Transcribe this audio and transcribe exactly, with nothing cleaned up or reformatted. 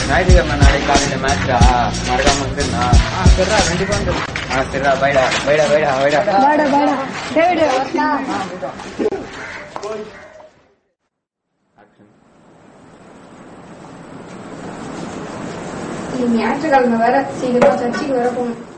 ஞாயிற்றுக்கிழமை நாளைக்கு காலையில மேட்சா மறக்காம வந்துருந்தா சரிடா கண்டிப்பா வந்துடும். ஆ சரிடா பைடா பைடா பைடா பைடா பாடா பாடா டேவிட் வா ஞாயிற்றுக்கிழமை வேற சீக்கிரமா சர்ச்சுக்கு வர போகணும்.